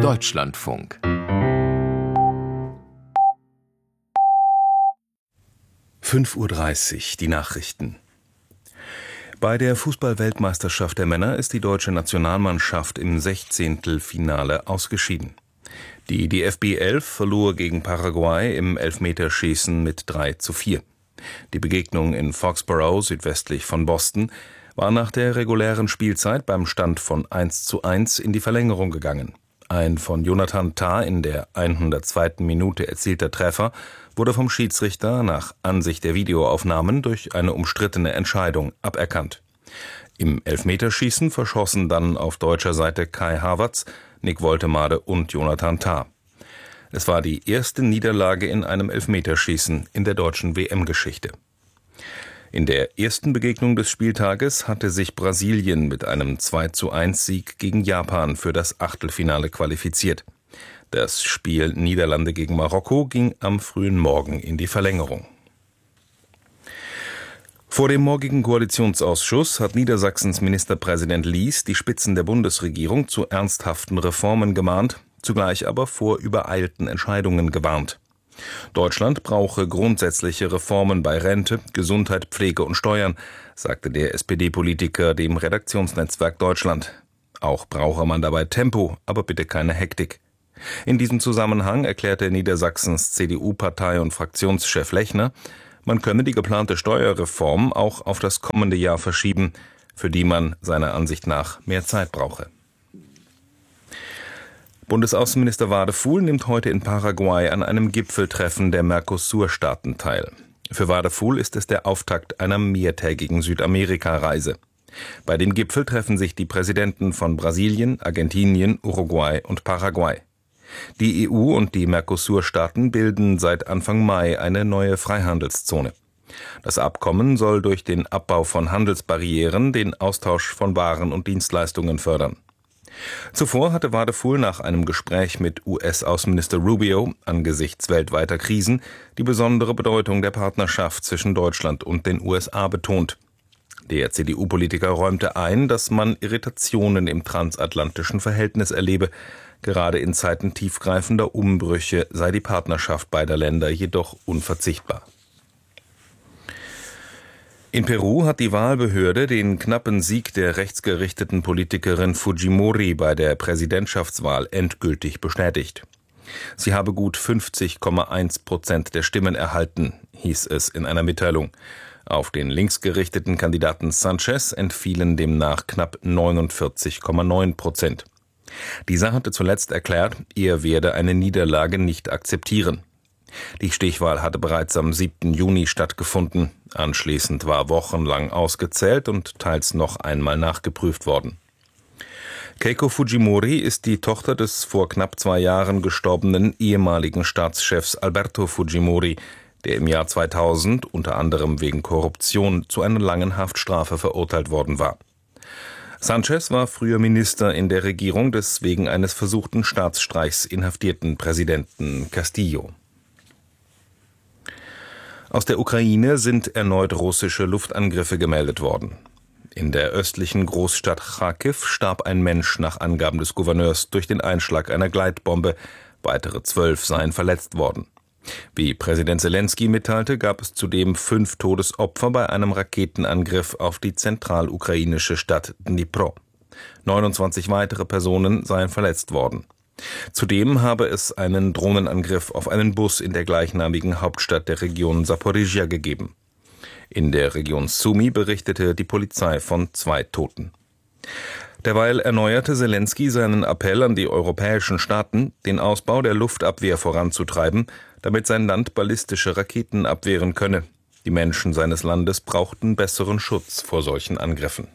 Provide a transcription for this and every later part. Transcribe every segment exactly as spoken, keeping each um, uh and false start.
Deutschlandfunk. fünf Uhr dreißig, die Nachrichten. Bei der Fußball-Weltmeisterschaft der Männer ist die deutsche Nationalmannschaft im Sechzehntelfinale ausgeschieden. Die D F B elf verlor gegen Paraguay im Elfmeterschießen mit drei zu vier. Die Begegnung in Foxborough, südwestlich von Boston, war nach der regulären Spielzeit beim Stand von eins zu eins in die Verlängerung gegangen. Ein von Jonathan Tah in der hundertzweiten Minute erzielter Treffer wurde vom Schiedsrichter nach Ansicht der Videoaufnahmen durch eine umstrittene Entscheidung aberkannt. Im Elfmeterschießen verschossen dann auf deutscher Seite Kai Havertz, Nick Woltemade und Jonathan Tah. Es war die erste Niederlage in einem Elfmeterschießen in der deutschen W M-Geschichte. In der ersten Begegnung des Spieltages hatte sich Brasilien mit einem zwei zu eins Sieg gegen Japan für das Achtelfinale qualifiziert. Das Spiel Niederlande gegen Marokko ging am frühen Morgen in die Verlängerung. Vor dem morgigen Koalitionsausschuss hat Niedersachsens Ministerpräsident Lies die Spitzen der Bundesregierung zu ernsthaften Reformen gemahnt, zugleich aber vor übereilten Entscheidungen gewarnt. Deutschland brauche grundsätzliche Reformen bei Rente, Gesundheit, Pflege und Steuern, sagte der S P D-Politiker dem Redaktionsnetzwerk Deutschland. Auch brauche man dabei Tempo, aber bitte keine Hektik. In diesem Zusammenhang erklärte Niedersachsens C D U-Partei- und Fraktionschef Lechner, man könne die geplante Steuerreform auch auf das kommende Jahr verschieben, für die man seiner Ansicht nach mehr Zeit brauche. Bundesaußenminister Wadefuhl nimmt heute in Paraguay an einem Gipfeltreffen der Mercosur-Staaten teil. Für Wadefuhl ist es der Auftakt einer mehrtägigen Südamerika-Reise. Bei dem Gipfel treffen sich die Präsidenten von Brasilien, Argentinien, Uruguay und Paraguay. Die E U und die Mercosur-Staaten bilden seit Anfang Mai eine neue Freihandelszone. Das Abkommen soll durch den Abbau von Handelsbarrieren den Austausch von Waren und Dienstleistungen fördern. Zuvor hatte Wadefuhl nach einem Gespräch mit U S-Außenminister Rubio angesichts weltweiter Krisen die besondere Bedeutung der Partnerschaft zwischen Deutschland und den U S A betont. Der C D U-Politiker räumte ein, dass man Irritationen im transatlantischen Verhältnis erlebe. Gerade in Zeiten tiefgreifender Umbrüche sei die Partnerschaft beider Länder jedoch unverzichtbar. In Peru hat die Wahlbehörde den knappen Sieg der rechtsgerichteten Politikerin Fujimori bei der Präsidentschaftswahl endgültig bestätigt. Sie habe gut fünfzig Komma eins Prozent der Stimmen erhalten, hieß es in einer Mitteilung. Auf den linksgerichteten Kandidaten Sanchez entfielen demnach knapp neunundvierzig Komma neun Prozent. Dieser hatte zuletzt erklärt, er werde eine Niederlage nicht akzeptieren. Die Stichwahl hatte bereits am siebten Juni stattgefunden. Anschließend war wochenlang ausgezählt und teils noch einmal nachgeprüft worden. Keiko Fujimori ist die Tochter des vor knapp zwei Jahren gestorbenen ehemaligen Staatschefs Alberto Fujimori, der im Jahr zweitausend unter anderem wegen Korruption zu einer langen Haftstrafe verurteilt worden war. Sanchez war früher Minister in der Regierung des wegen eines versuchten Staatsstreichs inhaftierten Präsidenten Castillo. Aus der Ukraine sind erneut russische Luftangriffe gemeldet worden. In der östlichen Großstadt Charkiw starb ein Mensch nach Angaben des Gouverneurs durch den Einschlag einer Gleitbombe. Weitere zwölf seien verletzt worden. Wie Präsident Selenskyj mitteilte, gab es zudem fünf Todesopfer bei einem Raketenangriff auf die zentralukrainische Stadt Dnipro. neunundzwanzig weitere Personen seien verletzt worden. Zudem habe es einen Drohnenangriff auf einen Bus in der gleichnamigen Hauptstadt der Region Saporizhia gegeben. In der Region Sumy berichtete die Polizei von zwei Toten. Derweil erneuerte Selenskyj seinen Appell an die europäischen Staaten, den Ausbau der Luftabwehr voranzutreiben, damit sein Land ballistische Raketen abwehren könne. Die Menschen seines Landes brauchten besseren Schutz vor solchen Angriffen.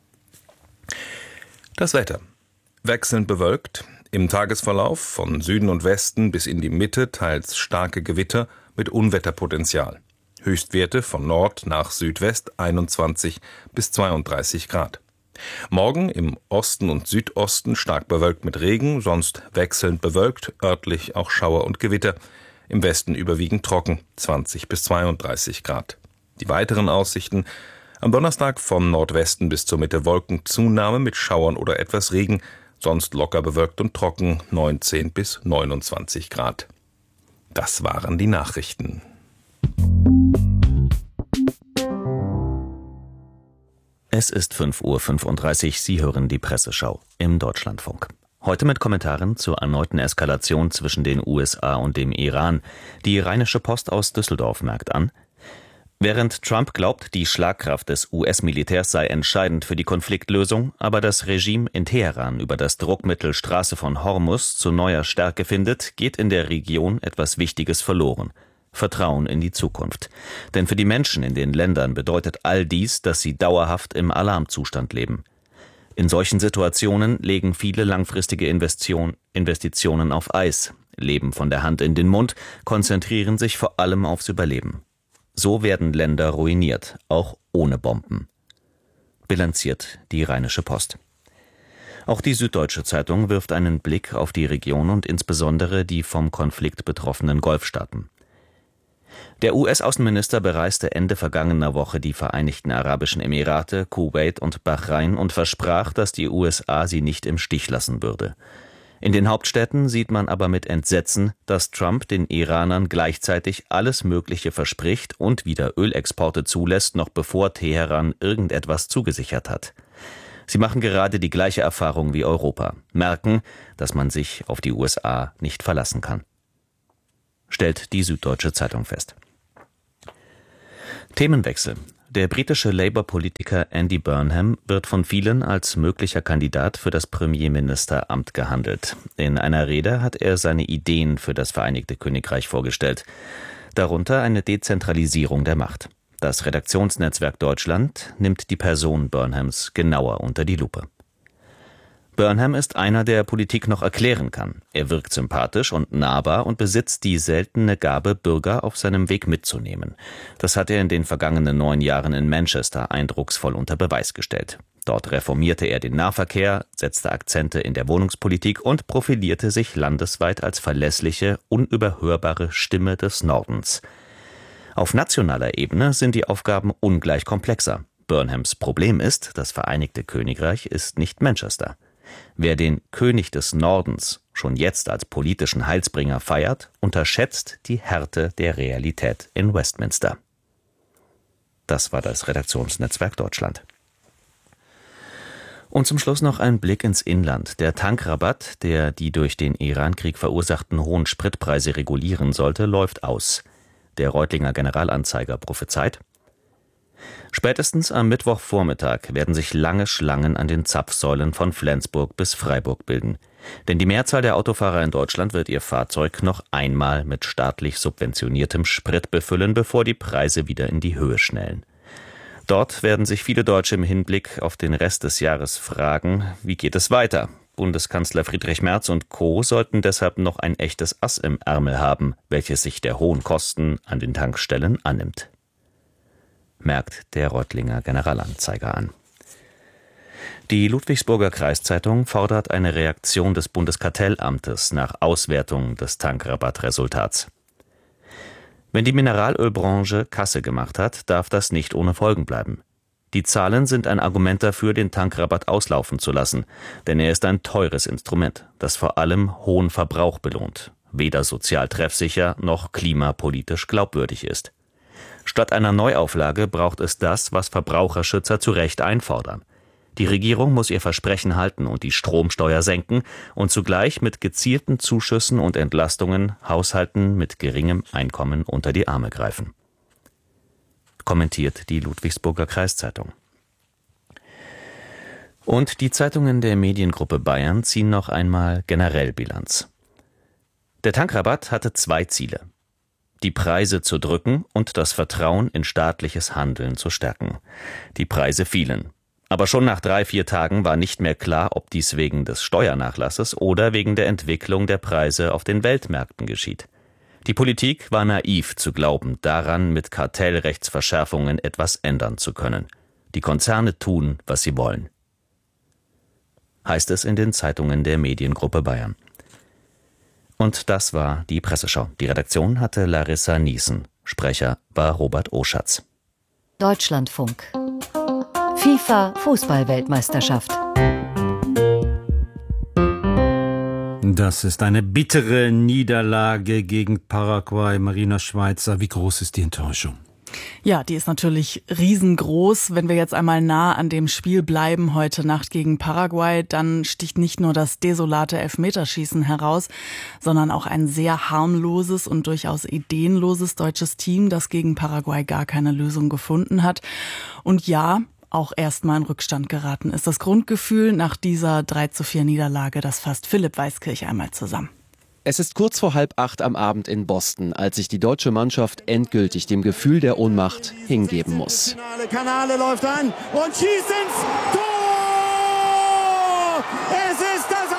Das Wetter. Wechselnd bewölkt, im Tagesverlauf von Süden und Westen bis in die Mitte teils starke Gewitter mit Unwetterpotenzial. Höchstwerte von Nord nach Südwest einundzwanzig bis zweiunddreißig Grad. Morgen im Osten und Südosten stark bewölkt mit Regen, sonst wechselnd bewölkt, örtlich auch Schauer und Gewitter. Im Westen überwiegend trocken, zwanzig bis zweiunddreißig Grad. Die weiteren Aussichten: am Donnerstag vom Nordwesten bis zur Mitte Wolkenzunahme mit Schauern oder etwas Regen, sonst locker bewölkt und trocken, neunzehn bis neunundzwanzig Grad. Das waren die Nachrichten. Es ist fünf Uhr fünfunddreißig, Sie hören die Presseschau im Deutschlandfunk. Heute mit Kommentaren zur erneuten Eskalation zwischen den U S A und dem Iran. Die Rheinische Post aus Düsseldorf merkt an: Während Trump glaubt, die Schlagkraft des U S-Militärs sei entscheidend für die Konfliktlösung, aber das Regime in Teheran über das Druckmittel Straße von Hormuz zu neuer Stärke findet, geht in der Region etwas Wichtiges verloren: Vertrauen in die Zukunft. Denn für die Menschen in den Ländern bedeutet all dies, dass sie dauerhaft im Alarmzustand leben. In solchen Situationen legen viele langfristige Investition, Investitionen auf Eis, leben von der Hand in den Mund, konzentrieren sich vor allem aufs Überleben. So werden Länder ruiniert, auch ohne Bomben. Bilanziert die Rheinische Post. Auch die Süddeutsche Zeitung wirft einen Blick auf die Region und insbesondere die vom Konflikt betroffenen Golfstaaten. Der U S-Außenminister bereiste Ende vergangener Woche die Vereinigten Arabischen Emirate, Kuwait und Bahrain und versprach, dass die U S A sie nicht im Stich lassen würde. In den Hauptstädten sieht man aber mit Entsetzen, dass Trump den Iranern gleichzeitig alles Mögliche verspricht und wieder Ölexporte zulässt, noch bevor Teheran irgendetwas zugesichert hat. Sie machen gerade die gleiche Erfahrung wie Europa, merken, dass man sich auf die U S A nicht verlassen kann. Stellt die Süddeutsche Zeitung fest. Themenwechsel. Der britische Labour-Politiker Andy Burnham wird von vielen als möglicher Kandidat für das Premierministeramt gehandelt. In einer Rede hat er seine Ideen für das Vereinigte Königreich vorgestellt. Darunter eine Dezentralisierung der Macht. Das Redaktionsnetzwerk Deutschland nimmt die Person Burnhams genauer unter die Lupe. Burnham ist einer, der Politik noch erklären kann. Er wirkt sympathisch und nahbar und besitzt die seltene Gabe, Bürger auf seinem Weg mitzunehmen. Das hat er in den vergangenen neun Jahren in Manchester eindrucksvoll unter Beweis gestellt. Dort reformierte er den Nahverkehr, setzte Akzente in der Wohnungspolitik und profilierte sich landesweit als verlässliche, unüberhörbare Stimme des Nordens. Auf nationaler Ebene sind die Aufgaben ungleich komplexer. Burnhams Problem ist, das Vereinigte Königreich ist nicht Manchester. Wer den König des Nordens schon jetzt als politischen Heilsbringer feiert, unterschätzt die Härte der Realität in Westminster. Das war das Redaktionsnetzwerk Deutschland. Und zum Schluss noch ein Blick ins Inland. Der Tankrabatt, der die durch den Iran-Krieg verursachten hohen Spritpreise regulieren sollte, läuft aus. Der Reutlinger Generalanzeiger prophezeit: Spätestens am Mittwochvormittag werden sich lange Schlangen an den Zapfsäulen von Flensburg bis Freiburg bilden. Denn die Mehrzahl der Autofahrer in Deutschland wird ihr Fahrzeug noch einmal mit staatlich subventioniertem Sprit befüllen, bevor die Preise wieder in die Höhe schnellen. Dort werden sich viele Deutsche im Hinblick auf den Rest des Jahres fragen, wie geht es weiter? Bundeskanzler Friedrich Merz und Co. sollten deshalb noch ein echtes Ass im Ärmel haben, welches sich der hohen Kosten an den Tankstellen annimmt. Merkt der Reutlinger Generalanzeiger an. Die Ludwigsburger Kreiszeitung fordert eine Reaktion des Bundeskartellamtes nach Auswertung des Tankrabattresultats. Wenn die Mineralölbranche Kasse gemacht hat, darf das nicht ohne Folgen bleiben. Die Zahlen sind ein Argument dafür, den Tankrabatt auslaufen zu lassen, denn er ist ein teures Instrument, das vor allem hohen Verbrauch belohnt, weder sozial treffsicher noch klimapolitisch glaubwürdig ist. Statt einer Neuauflage braucht es das, was Verbraucherschützer zu Recht einfordern. Die Regierung muss ihr Versprechen halten und die Stromsteuer senken und zugleich mit gezielten Zuschüssen und Entlastungen Haushalten mit geringem Einkommen unter die Arme greifen. Kommentiert die Ludwigsburger Kreiszeitung. Und die Zeitungen der Mediengruppe Bayern ziehen noch einmal generell Bilanz. Der Tankrabatt hatte zwei Ziele: die Preise zu drücken und das Vertrauen in staatliches Handeln zu stärken. Die Preise fielen. Aber schon nach drei, vier Tagen war nicht mehr klar, ob dies wegen des Steuernachlasses oder wegen der Entwicklung der Preise auf den Weltmärkten geschieht. Die Politik war naiv zu glauben, daran mit Kartellrechtsverschärfungen etwas ändern zu können. Die Konzerne tun, was sie wollen. Heißt es in den Zeitungen der Mediengruppe Bayern. Und das war die Presseschau. Die Redaktion hatte Larissa Niesen. Sprecher war Robert Oschatz. Deutschlandfunk. FIFA Fußball-Weltmeisterschaft. Das ist eine bittere Niederlage gegen Paraguay. Marina Schweizer, wie groß ist die Enttäuschung? Ja, die ist natürlich riesengroß. Wenn wir jetzt einmal nah an dem Spiel bleiben heute Nacht gegen Paraguay, dann sticht nicht nur das desolate Elfmeterschießen heraus, sondern auch ein sehr harmloses und durchaus ideenloses deutsches Team, das gegen Paraguay gar keine Lösung gefunden hat. Und ja, auch erstmal in Rückstand geraten ist. Das Grundgefühl nach dieser drei zu vier Niederlage, das fasst Philipp Weiskirch einmal zusammen. Es ist kurz vor halb acht am Abend in Boston, als sich die deutsche Mannschaft endgültig dem Gefühl der Ohnmacht hingeben muss. Kanale läuft an und schießt ins Tor! Es ist das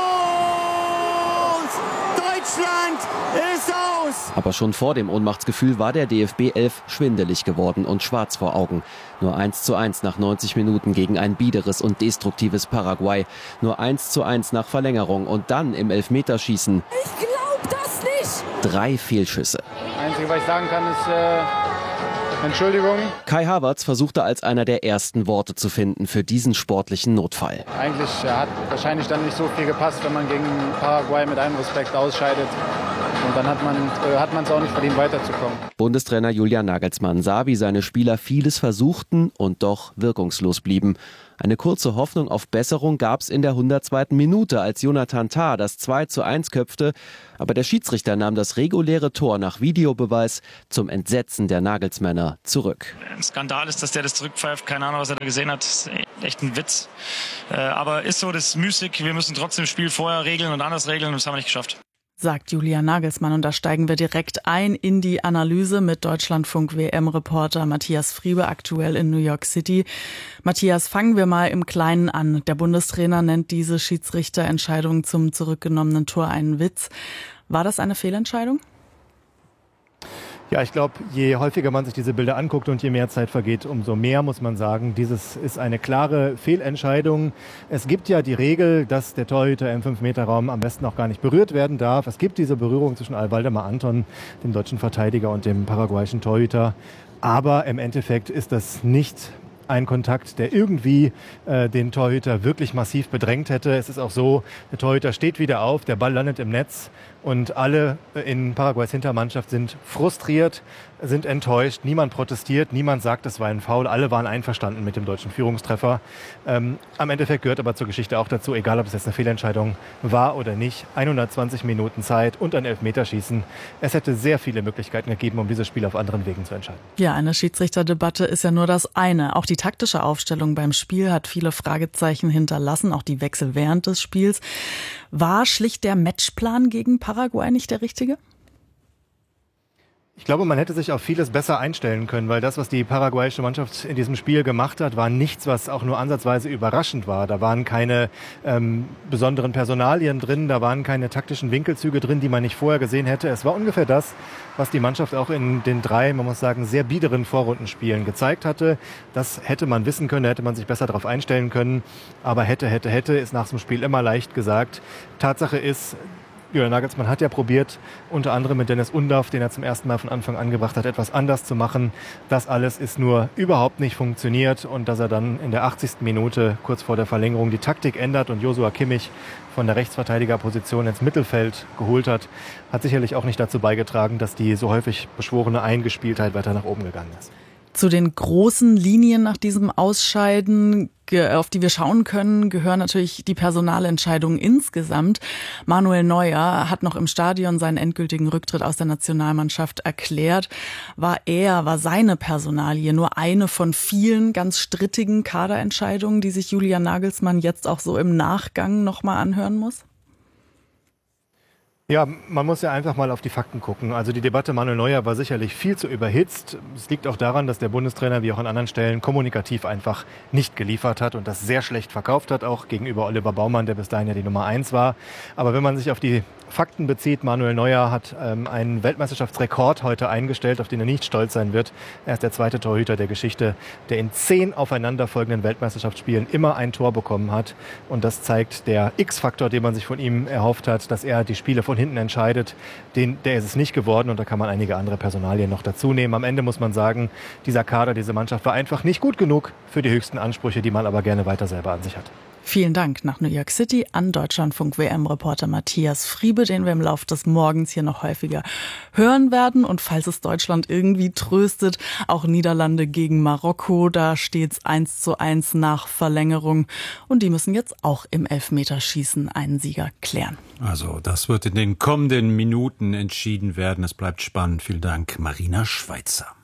Aus! Deutschland ist aus! Aber schon vor dem Ohnmachtsgefühl war der D F B elf schwindelig geworden und schwarz vor Augen. Nur eins zu eins nach neunzig Minuten gegen ein biederes und destruktives Paraguay. Nur eins zu eins nach Verlängerung und dann im Elfmeterschießen. Ich glaub das nicht! Drei Fehlschüsse. Das Einzige, was ich sagen kann, ist äh, Entschuldigung. Kai Havertz versuchte als einer der ersten Worte zu finden für diesen sportlichen Notfall. Eigentlich äh, hat wahrscheinlich dann nicht so viel gepasst, wenn man gegen Paraguay mit allem Respekt ausscheidet. Und dann hat man äh, hat man es auch nicht verdient, weiterzukommen. Bundestrainer Julian Nagelsmann sah, wie seine Spieler vieles versuchten und doch wirkungslos blieben. Eine kurze Hoffnung auf Besserung gab es in der hundertzweiten Minute, als Jonathan Tah das zwei zu eins köpfte. Aber der Schiedsrichter nahm das reguläre Tor nach Videobeweis zum Entsetzen der Nagelsmänner zurück. Ein Skandal ist, dass der das zurückpfeift. Keine Ahnung, was er da gesehen hat. Das ist echt ein Witz. Aber ist so, das ist müßig. Wir müssen trotzdem das Spiel vorher regeln und anders regeln. Und das haben wir nicht geschafft. Sagt Julian Nagelsmann. Und da steigen wir direkt ein in die Analyse mit Deutschlandfunk-W M-Reporter Matthias Friebe, aktuell in New York City. Matthias, fangen wir mal im Kleinen an. Der Bundestrainer nennt diese Schiedsrichterentscheidung zum zurückgenommenen Tor einen Witz. War das eine Fehlentscheidung? Ja, ich glaube, je häufiger man sich diese Bilder anguckt und je mehr Zeit vergeht, umso mehr muss man sagen, dieses ist eine klare Fehlentscheidung. Es gibt ja die Regel, dass der Torhüter im fünf Meter Raum am besten auch gar nicht berührt werden darf. Es gibt diese Berührung zwischen Waldemar Anton, dem deutschen Verteidiger, und dem paraguayischen Torhüter. Aber im Endeffekt ist das nicht ein Kontakt, der irgendwie äh, den Torhüter wirklich massiv bedrängt hätte. Es ist auch so, der Torhüter steht wieder auf, der Ball landet im Netz und alle in Paraguays Hintermannschaft sind frustriert, sind enttäuscht. Niemand protestiert, niemand sagt, es war ein Foul. Alle waren einverstanden mit dem deutschen Führungstreffer. Ähm, am Endeffekt gehört aber zur Geschichte auch dazu, egal ob es jetzt eine Fehlentscheidung war oder nicht, hundertzwanzig Minuten Zeit und ein Elfmeterschießen. Es hätte sehr viele Möglichkeiten gegeben, um dieses Spiel auf anderen Wegen zu entscheiden. Ja, eine Schiedsrichterdebatte ist ja nur das eine. Auch die taktische Aufstellung beim Spiel hat viele Fragezeichen hinterlassen, auch die Wechsel während des Spiels. War schlicht der Matchplan gegen Paraguay nicht der richtige? Ich glaube, man hätte sich auf vieles besser einstellen können, weil das, was die paraguayische Mannschaft in diesem Spiel gemacht hat, war nichts, was auch nur ansatzweise überraschend war. Da waren keine ähm, besonderen Personalien drin, da waren keine taktischen Winkelzüge drin, die man nicht vorher gesehen hätte. Es war ungefähr das, was die Mannschaft auch in den drei, man muss sagen, sehr biederen Vorrundenspielen gezeigt hatte. Das hätte man wissen können, da hätte man sich besser darauf einstellen können. Aber hätte, hätte, hätte ist nach dem Spiel immer leicht gesagt. Tatsache ist, Julian Nagelsmann hat ja probiert, unter anderem mit Dennis Undaff, den er zum ersten Mal von Anfang an gebracht hat, etwas anders zu machen. Das alles ist nur überhaupt nicht funktioniert, und dass er dann in der achtzigsten Minute kurz vor der Verlängerung die Taktik ändert und Joshua Kimmich von der Rechtsverteidigerposition ins Mittelfeld geholt hat, hat sicherlich auch nicht dazu beigetragen, dass die so häufig beschworene Eingespieltheit weiter nach oben gegangen ist. Zu den großen Linien nach diesem Ausscheiden, auf die wir schauen können, gehören natürlich die Personalentscheidungen insgesamt. Manuel Neuer hat noch im Stadion seinen endgültigen Rücktritt aus der Nationalmannschaft erklärt. War er, war seine Personalie nur eine von vielen ganz strittigen Kaderentscheidungen, die sich Julian Nagelsmann jetzt auch so im Nachgang nochmal anhören muss? Ja, man muss ja einfach mal auf die Fakten gucken. Also die Debatte Manuel Neuer war sicherlich viel zu überhitzt. Es liegt auch daran, dass der Bundestrainer wie auch an anderen Stellen kommunikativ einfach nicht geliefert hat und das sehr schlecht verkauft hat, auch gegenüber Oliver Baumann, der bis dahin ja die Nummer eins war. Aber wenn man sich auf die Fakten bezieht, Manuel Neuer hat ähm, einen Weltmeisterschaftsrekord heute eingestellt, auf den er nicht stolz sein wird. Er ist der zweite Torhüter der Geschichte, der in zehn aufeinanderfolgenden Weltmeisterschaftsspielen immer ein Tor bekommen hat. Und das zeigt der X-Faktor, den man sich von ihm erhofft hat, dass er die Spiele von hinten entscheidet. Den, der ist es nicht geworden, und da kann man einige andere Personalien noch dazu nehmen. Am Ende muss man sagen, dieser Kader, diese Mannschaft war einfach nicht gut genug für die höchsten Ansprüche, die man aber gerne weiter selber an sich hat. Vielen Dank nach New York City an Deutschlandfunk-W M-Reporter Matthias Friebe, den wir im Laufe des Morgens hier noch häufiger hören werden. Und falls es Deutschland irgendwie tröstet, auch Niederlande gegen Marokko, da steht's eins zu eins nach Verlängerung. Und die müssen jetzt auch im Elfmeterschießen einen Sieger klären. Also das wird in den kommenden Minuten entschieden werden. Es bleibt spannend. Vielen Dank, Marina Schweizer.